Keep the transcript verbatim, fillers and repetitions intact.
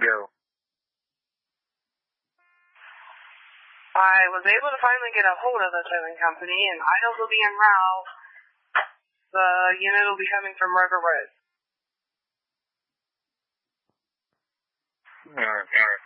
go? I was able to finally get a hold of the towing company, and items will be en route. The unit will be coming from River Road. Alright, alright.